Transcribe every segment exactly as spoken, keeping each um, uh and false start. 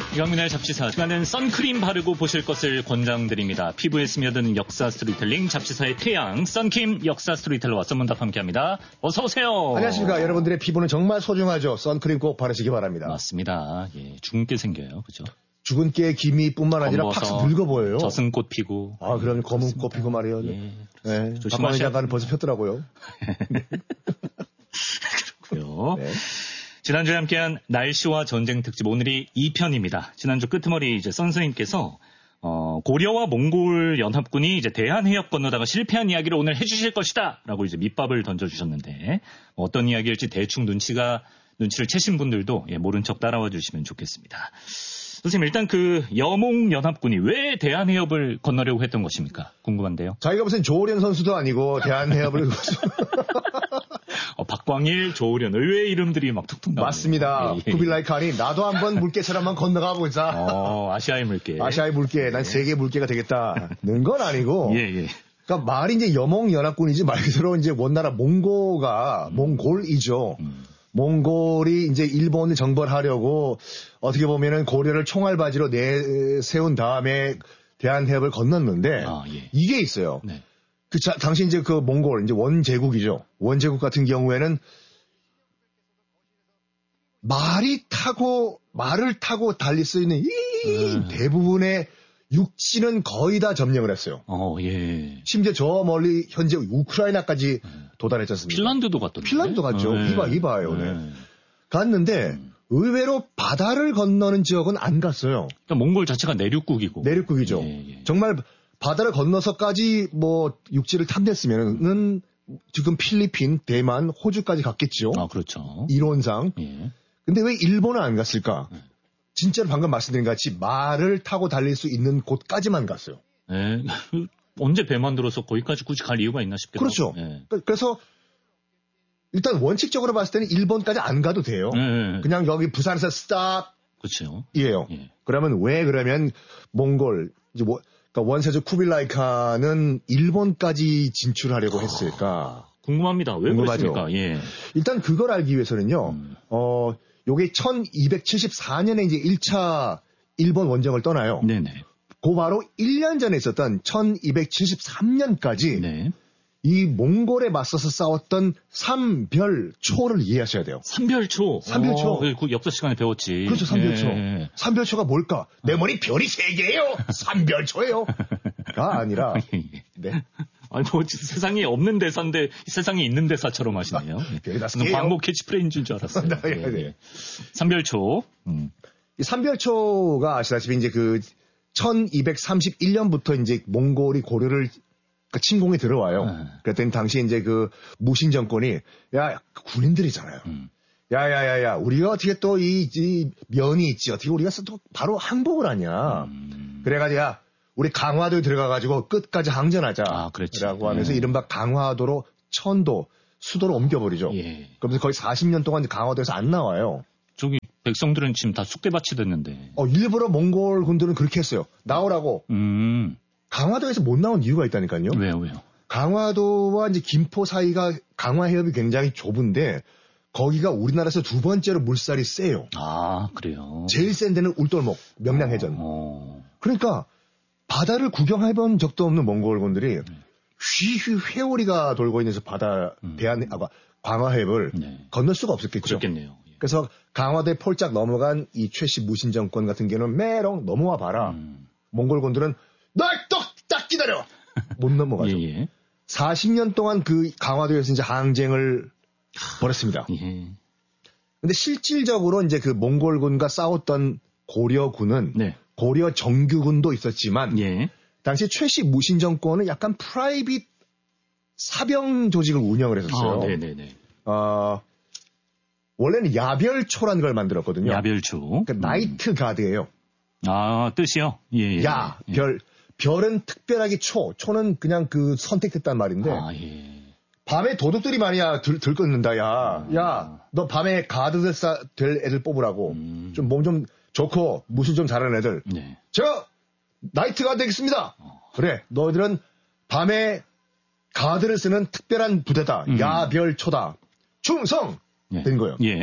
이강민의 잡지사 시간은 선크림 바르고 보실 것을 권장드립니다. 피부에 스며드는 역사 스토리텔링 잡지사의 태양 썬킴 역사 스토리텔러와 썬문답 함께합니다. 어서 오세요. 안녕하십니까. 여러분들의 피부는 정말 소중하죠. 선크림 꼭 바르시기 바랍니다. 맞습니다. 예, 죽은 깨 생겨요. 그죠? 죽은 깨 기미뿐만 아니라 팍 늙어 보여요. 젖은 꽃 피고. 아, 그럼 검은 그렇습니다. 꽃 피고 말이에요. 예. 네. 박광일 장관은 벌써 폈더라고요. 그렇고요. 네. 지난주에 함께한 날씨와 전쟁 특집 오늘이 이 편입니다. 지난주 끄트머리 이제 선생님께서 어, 고려와 몽골 연합군이 이제 대한해협 건너다가 실패한 이야기를 오늘 해주실 것이다라고 이제 밑밥을 던져주셨는데 어떤 이야기일지 대충 눈치가 눈치를 채신 분들도 예, 모른 척 따라와 주시면 좋겠습니다. 선생님 일단 그 여몽 연합군이 왜 대한해협을 건너려고 했던 것입니까? 궁금한데요. 자기가 무슨 조오련 선수도 아니고 대한해협을 어, 박광일, 조오련 의외의 이름들이 막 툭툭 나오네요. 맞습니다. 예, 예. 쿠빌라이 칸이 나도 한번 물개처럼만 건너가 보자. 어, 아시아의 물개. 아시아의 물개. 난 세계 물개가 되겠다는 건 아니고. 예, 예. 그러니까 말이 이제 여몽 연합군이지 말 그대로 이제 원나라 몽고가 음. 몽골이죠. 음. 몽골이 이제 일본을 정벌하려고 어떻게 보면은 고려를 총알바지로 내세운 다음에 대한해협을 건넜는데 아, 예. 이게 있어요. 네. 그 자, 당시 이제 그 몽골 이제 원제국이죠. 원제국 같은 경우에는 말이 타고 말을 타고 달릴 수 있는 이 음. 대부분의 육지는 거의 다 점령을 했어요. 어, 예. 심지어 저 멀리 현재 우크라이나까지 음. 도달했지 않습니까? 핀란드도 갔던데. 핀란드도 갔죠. 네. 이봐, 이봐요. 네. 네. 갔는데 음. 의외로 바다를 건너는 지역은 안 갔어요. 그러니까 몽골 자체가 내륙국이고. 내륙국이죠. 예, 예. 정말 바다를 건너서까지 뭐 육지를 탐냈으면은 지금 필리핀, 대만, 호주까지 갔겠죠. 아, 그렇죠. 이론상. 예. 근데 왜 일본은 안 갔을까? 예. 진짜로 방금 말씀드린 같이 말을 타고 달릴 수 있는 곳까지만 갔어요. 예. 언제 배 만들어서 거기까지 굳이 갈 이유가 있나 싶기도 그렇죠. 하고. 예. 그래서 일단 원칙적으로 봤을 때는 일본까지 안 가도 돼요. 예. 그냥 여기 부산에서 스탑. 그렇죠. 이에요. 예. 그러면 왜 그러면 몽골 이제 뭐 그러니까 원세조 쿠빌라이 칸은 일본까지 진출하려고 했을까? 궁금합니다. 왜 궁금하죠? 그랬습니까? 예. 일단 그걸 알기 위해서는요. 음. 어, 요게 천이백칠십사 년에 이제 일 차 일본 원정을 떠나요. 네네. 그 바로 일 년 전에 있었던 천이백칠십삼 년까지 네. 이 몽골에 맞서서 싸웠던 삼별초를 이해하셔야 돼요. 삼별초. 삼별초. 어, 그 역사 시간에 배웠지. 그렇죠, 삼별초. 예. 삼별초가 뭘까? 내 머리 별이 세 개예요. 삼별초예요.가 아니라. 네. 아니 뭐 세상에 없는 대사인데 세상에 있는 대사처럼 하시네요. 별이 다섯 개예요. 광고 캐치프레이인 줄 알았어요. 네, 네. 네. 삼별초. 음. 이 삼별초가 아시다시피 이제 그 천이백삼십일 년부터 이제 몽골이 고려를 그러니까 침공에 들어와요. 네. 그랬더니 당시 이제 그 무신 정권이 야 군인들이잖아요. 음. 야야야야 우리가 어떻게 또 이 이 면이 있지 어떻게 우리가 또 바로 항복을 하냐. 음. 그래가지고 야 우리 강화도에 들어가가지고 끝까지 항전하자. 아, 라고 하면서 네. 이른바 강화도로 천도 수도로 옮겨버리죠. 예. 그러면서 거의 사십 년 동안 강화도에서 안 나와요. 저기 백성들은 지금 다 쑥대밭이 됐는데. 어 일부러 몽골 군들은 그렇게 했어요. 나오라고. 음. 강화도에서 못 나온 이유가 있다니까요. 왜요, 왜요? 강화도와 이제 김포 사이가 강화해협이 굉장히 좁은데 거기가 우리나라에서 두 번째로 물살이 세요. 아, 그래요? 제일 센 데는 울돌목, 명량해전. 어. 그러니까 바다를 구경해본 적도 없는 몽골군들이 음. 휘휘 회오리가 돌고 있는 바다 음. 대한 아, 광화해협을 네. 건널 수가 없었겠죠. 그렇겠네요. 예. 그래서 강화도에 폴짝 넘어간 이 최씨 무신 정권 같은 경우는 메롱 넘어와 봐라. 음. 몽골군들은 날 딱 딱 기다려. 못 넘어가죠. 예, 예. 사십 년 동안 그 강화도에서 이제 항쟁을 벌였습니다. 예. 근데 실질적으로 이제 그 몽골군과 싸웠던 고려군은 네. 고려 정규군도 있었지만 예. 당시 최씨 무신 정권은 약간 프라이빗 사병 조직을 운영을 했었어요. 아, 네네네. 어, 원래는 야별초라는 걸 만들었거든요. 야별초. 그러니까 음. 나이트 가드예요. 아, 뜻이요? 예, 예. 야, 예. 별. 별은 특별하게 초. 초는 그냥 그 선택됐단 말인데. 아, 예. 밤에 도둑들이 말이야 들, 들끓는다. 야, 아. 야, 너 밤에 가드 될 애들 뽑으라고. 음. 좀 몸 좀 좋고 무술 좀 잘하는 애들. 네. 제가 나이트 가드 되겠습니다. 어. 그래, 너희들은 밤에 가드를 쓰는 특별한 부대다. 음. 야별초다. 충성! 예. 된 거예요. 예.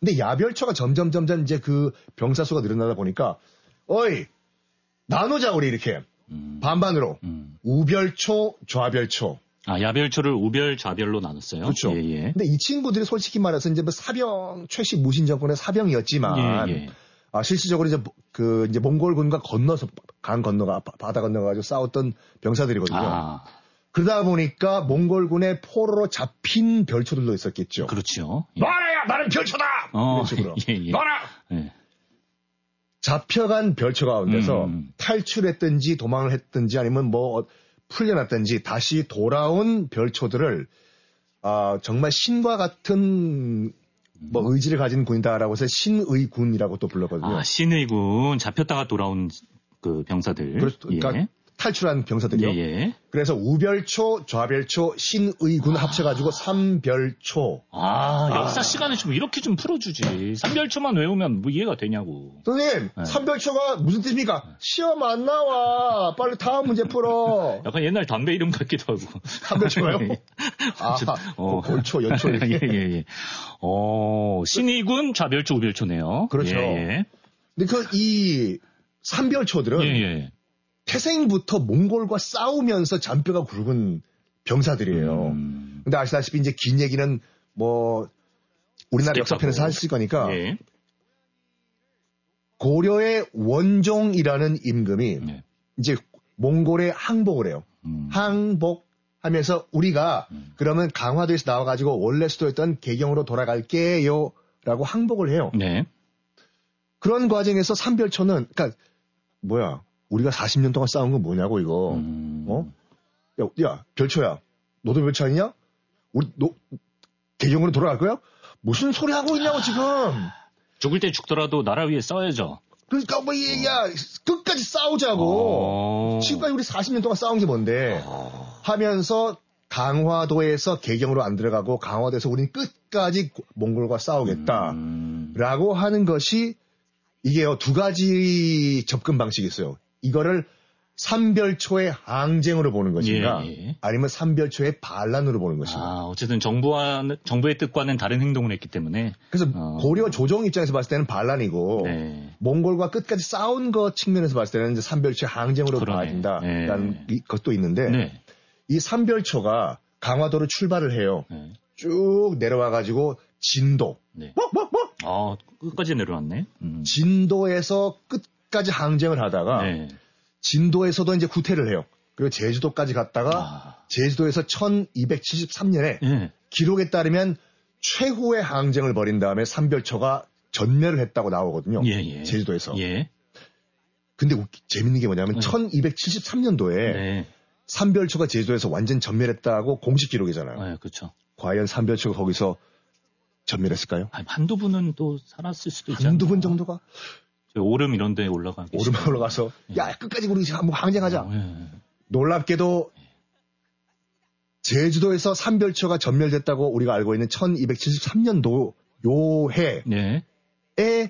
근데 야별초가 점점 점점 이제 그 병사 수가 늘어나다 보니까 어이 나누자 우리 이렇게 음. 반반으로 음. 우별초, 좌별초. 아 야별초를 우별, 좌별로 나눴어요. 그렇죠. 예, 예. 근데 이 친구들이 솔직히 말해서 이제 뭐 사병 최씨 무신 정권의 사병이었지만 예, 예. 아 실질적으로 이제 그 이제 몽골군과 건너서 강 건너가 바다 건너가지고 싸웠던 병사들이거든요. 아. 그러다 보니까 몽골군의 포로로 잡힌 별초들도 있었겠죠. 그렇죠. 예. 너라야 나는 별초다. 어, 이런 식으로. 예, 예. 너라. 예. 잡혀간 별초 가운데서 음. 탈출했든지 도망을 했든지 아니면 뭐 풀려났든지 다시 돌아온 별초들을 아, 정말 신과 같은 뭐 의지를 가진 군이다라고 해서 신의군이라고 또 불렀거든요. 아, 신의군 잡혔다가 돌아온 그 병사들. 그렇죠. 그러니까 예. 탈출한 병사들이요. 예, 예. 그래서 우별초, 좌별초, 신의군 아. 합쳐가지고 삼별초. 아, 역사 아. 시간에 좀 이렇게 좀 풀어주지. 삼별초만 외우면 뭐 이해가 되냐고. 선생님, 네. 삼별초가 무슨 뜻입니까? 네. 시험 안 나와. 빨리 다음 문제 풀어. 약간 옛날 담배 이름 같기도 하고. 삼별초가요? 아, 어. 골초, 연초 이렇게. 예, 예, 예. 어, 신의군, 좌별초, 우별초네요. 그렇죠. 예, 예. 근데 그 이 삼별초들은 예, 예. 태생부터 몽골과 싸우면서 잔뼈가 굵은 병사들이에요. 음. 근데 아시다시피 이제 긴 얘기는 뭐 우리나라 역사편에서 하실 거니까 예. 고려의 원종이라는 임금이 예. 이제 몽골에 항복을 해요. 음. 항복하면서 우리가 음. 그러면 강화도에서 나와가지고 원래 수도였던 개경으로 돌아갈게요 라고 항복을 해요. 네. 그런 과정에서 삼별초는 그러니까 뭐야 우리가 사십 년 동안 싸운 건 뭐냐고, 이거. 음. 어? 야, 야, 별초야. 너도 별초 아니냐? 우리, 너, 개경으로 돌아갈 거야? 무슨 소리 하고 있냐고, 지금. 죽을 때 죽더라도 나라 위에 싸워야죠. 그러니까, 뭐, 이, 야, 끝까지 싸우자고. 어. 지금까지 우리 사십 년 동안 싸운 게 뭔데. 어. 하면서 강화도에서 개경으로 안 들어가고 강화도에서 우린 끝까지 몽골과 싸우겠다. 음. 라고 하는 것이 이게요, 두 가지 접근 방식이 있어요. 이거를 삼별초의 항쟁으로 보는 것인가, 예, 예. 아니면 삼별초의 반란으로 보는 것인가. 아, 어쨌든 정부와 정부의 뜻과는 다른 행동을 했기 때문에. 그래서 어. 고려 조정 입장에서 봤을 때는 반란이고, 네. 몽골과 끝까지 싸운 것 측면에서 봤을 때는 이제 삼별초의 항쟁으로 봐진다라는 네. 것도 있는데, 네. 이 삼별초가 강화도로 출발을 해요. 네. 쭉 내려와가지고 진도. 네. 뭐, 뭐, 뭐? 아, 끝까지 내려왔네. 음. 진도에서 끝까지 항쟁을 하다가 네. 진도에서도 이제 후퇴를 해요. 그리고 제주도까지 갔다가 아. 제주도에서 천이백칠십삼 년에 네. 기록에 따르면 최후의 항쟁을 벌인 다음에 삼별초가 전멸을 했다고 나오거든요. 예, 예. 제주도에서. 예. 근데 웃기, 재밌는 게 뭐냐면 네. 천이백칠십삼 년도에 네. 삼별초가 제주도에서 완전 전멸했다고 공식 기록이잖아요. 네, 그렇죠. 과연 삼별초가 거기서 전멸했을까요? 아니, 한두 분은 또 살았을 수도 있잖아요. 한두 분 정도가? 오름 이런 데 올라가. 오름 올라가서, 예. 야, 끝까지 우리 한번 항쟁하자. 어, 예. 놀랍게도 제주도에서 삼별초가 전멸됐다고 우리가 알고 있는 천이백칠십삼 년도 요 해에 예.